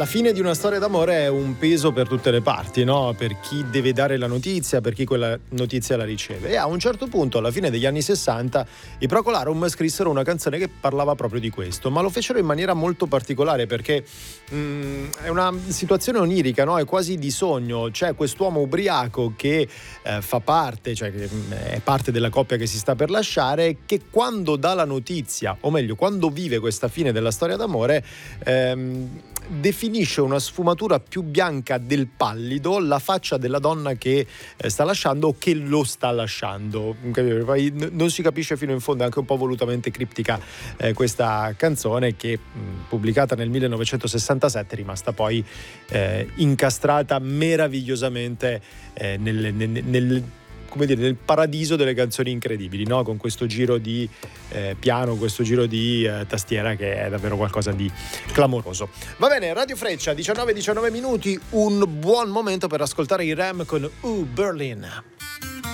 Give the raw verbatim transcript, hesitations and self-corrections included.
fine di una storia d'amore è un peso per tutte le parti, no? Per chi deve dare la notizia, per chi quella notizia la riceve. E a un certo punto, alla fine degli anni sessanta, i Procolarum scrissero una canzone che parlava proprio di questo, ma lo fecero in maniera molto particolare perché mh, è una situazione onirica, no? È quasi di sogno. C'è quest'uomo ubriaco che eh, fa parte, cioè che è parte della coppia che si sta per lasciare, che quando dà la notizia, o meglio, quando vive questa fine della storia d'amore, ehm, definisce una sfumatura più bianca del pallido la faccia della donna che eh, sta lasciando o che lo sta lasciando. Poi n- non si capisce fino in fondo, è anche un po' volutamente criptica eh, questa canzone che mh, pubblicata nel millenovecentosessantasette è rimasta poi eh, incastrata meravigliosamente eh, nel, nel, nel come dire, nel paradiso delle canzoni incredibili, no? Con questo giro di eh, piano, questo giro di eh, tastiera che è davvero qualcosa di clamoroso. Va bene, Radio Freccia, diciannove diciannove minuti, un buon momento per ascoltare i Rem con Uh Berlin.